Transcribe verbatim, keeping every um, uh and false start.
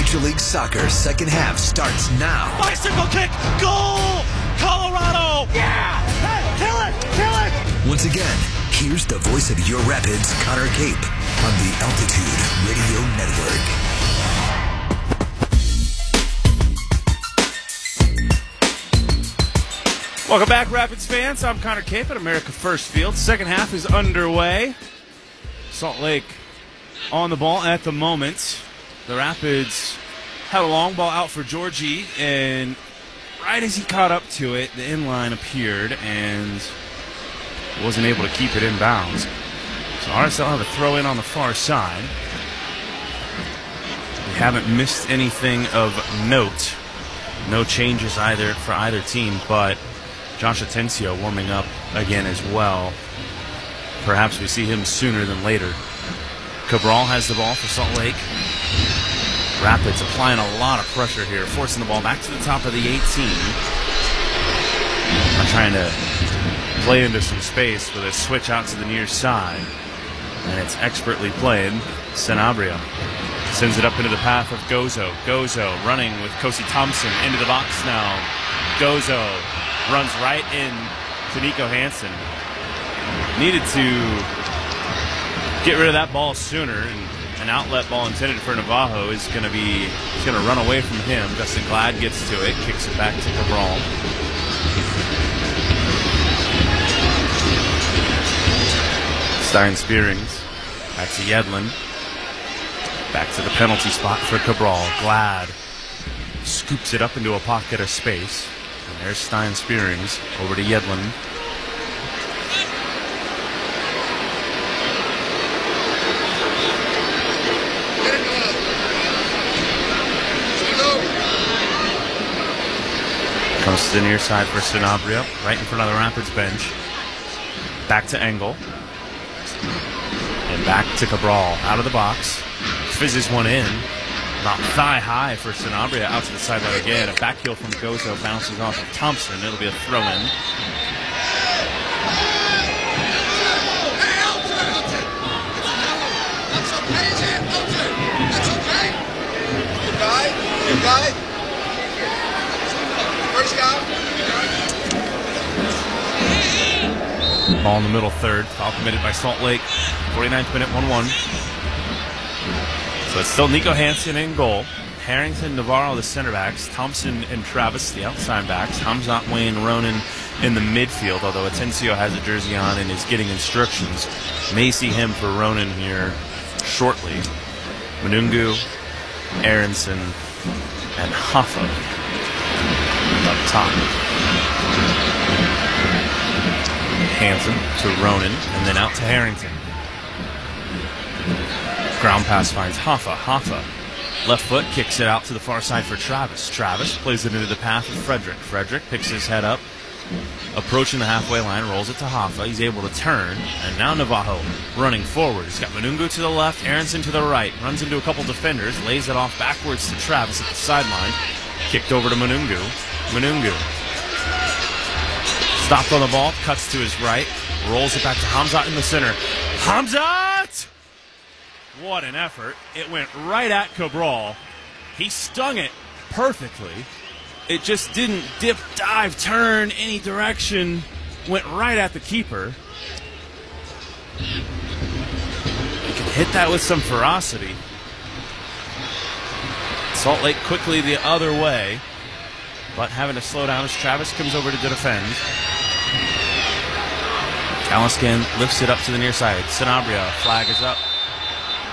Major League Soccer second half starts now. Bicycle kick, goal, Colorado! Yeah! Hey, kill it, kill it! Once again, here's the voice of your Rapids, Connor Cape, on the Altitude Radio Network. Welcome back, Rapids fans. I'm Connor Cape at America First Field. Second half is underway. Salt Lake on the ball at the moment. The Rapids had a long ball out for Georgie, and right as he caught up to it, the inline appeared and wasn't able to keep it in bounds. So R S L have a throw in on the far side. We haven't missed anything of note. No changes either for either team, but Josh Atencio warming up again as well. Perhaps we see him sooner than later. Cabral has the ball for Salt Lake. Rapids applying a lot of pressure here, forcing the ball back to the top of the eighteen. I'm trying to play into some space with a switch out to the near side. And it's expertly played. Sanabria sends it up into the path of Gozo. Gozo running with Kosi Thompson into the box now. Gozo runs right in to Nico Hansen. Needed to get rid of that ball sooner, and an outlet ball intended for Navajo is going to be is going to run away from him. Justin Glad gets to it, kicks it back to Cabral. Stein Spearings back to Yedlin. Back to the penalty spot for Cabral. Glad scoops it up into a pocket of space. And there's Stein Spearings over to Yedlin. Comes to the near side for Sanabria, right in front of the Rapids bench. Back to Engel. And back to Cabral, out of the box. Fizzes one in. About thigh high for Sanabria, out to the sideline again. A back heel from Gozo bounces off of Thompson. It'll be a throw in. That's okay, is it? That's okay. Good guy. Good guy. First guy. Ball in the middle third. Foul committed by Salt Lake. forty-ninth minute, one one. So it's still Nico Hansen in goal. Harrington, Navarro, the center backs. Thompson and Travis, the outside backs. Hamzat, Wayne, Ronan in the midfield, although Atencio has a jersey on and is getting instructions. May see him for Ronan here shortly. Manungu, Aronson, and Hoffa up top. Hansen to Ronan, and then out to Harrington. Ground pass finds Hoffa. Hoffa, left foot, kicks it out to the far side for Travis. Travis plays it into the path of Frederick. Frederick picks his head up, approaching the halfway line, rolls it to Hoffa. He's able to turn, and now Navajo running forward. He's got Manungu to the left, Aronson to the right, runs into a couple defenders, lays it off backwards to Travis at the sideline. Kicked over to Manungu. Manungu stopped on the ball, cuts to his right, rolls it back to Hamzat in the center. Hamzat! What an effort. It went right at Cabral. He stung it perfectly. It just didn't dip, dive, turn any direction. Went right at the keeper. He can hit that with some ferocity. Salt Lake quickly the other way, but having to slow down as Travis comes over to defend. Caliscan lifts it up to the near side. Sanabria, flag is up.